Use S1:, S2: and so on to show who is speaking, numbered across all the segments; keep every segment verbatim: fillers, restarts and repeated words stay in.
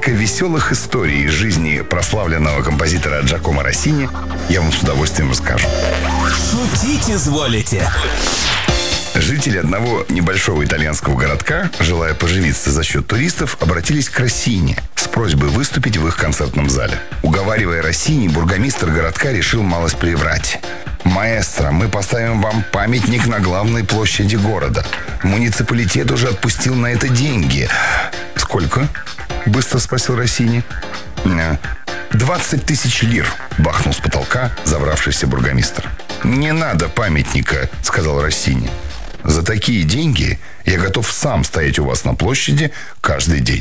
S1: несколько веселых историй из жизни прославленного композитора Джакомо Россини я вам с удовольствием расскажу.
S2: Шутить изволите.
S1: Жители одного небольшого итальянского городка, желая поживиться за счет туристов, обратились к Россини с просьбой выступить в их концертном зале. Уговаривая Россини, бургомистр городка решил малость приврать. «Маэстро, мы поставим вам памятник на главной площади города. Муниципалитет уже отпустил на это деньги». «Сколько?» — быстро спросил Россини. «Двадцать тысяч лир», — бахнул с потолка забравшийся бургомистр. «Не надо памятника», — сказал Россини. «За такие деньги я готов сам стоять у вас на площади каждый день».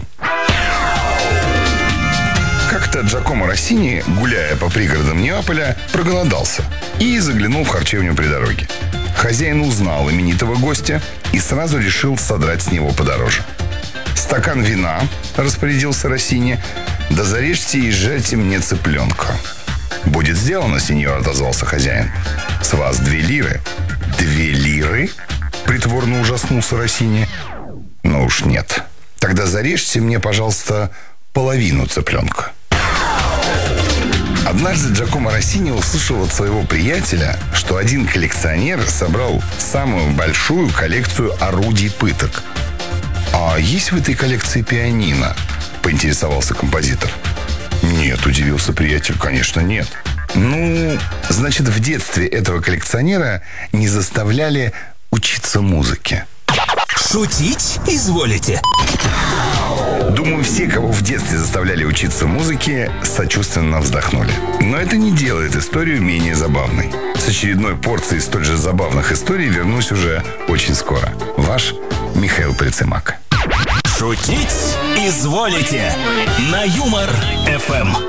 S1: Как-то Джакомо Россини, гуляя по пригородам Неаполя, проголодался и заглянул в харчевню при дороге. Хозяин узнал именитого гостя и сразу решил содрать с него подороже. «Стакан вина», — распорядился Россини, — «да зарежьте и езжайте мне цыпленка». «Будет сделано, сеньор», — отозвался хозяин. «С вас две лиры». «Две лиры?» — притворно ужаснулся Россини. «Ну уж нет. Тогда зарежьте мне, пожалуйста, половину цыпленка». Однажды Джакомо Россини услышал от своего приятеля, что один коллекционер собрал самую большую коллекцию орудий пыток. «А есть в этой коллекции пианино?» — поинтересовался композитор. «Нет», — удивился приятель, — «конечно, нет». «Ну, значит, в детстве этого коллекционера не заставляли учиться музыке».
S2: Шутить изволите.
S1: Думаю, все, кого в детстве заставляли учиться музыке, сочувственно вздохнули. Но это не делает историю менее забавной. С очередной порцией столь же забавных историй вернусь уже очень скоро. Ваш Михаил Прицимак.
S2: Шутить изволите. На Юмор эф эм.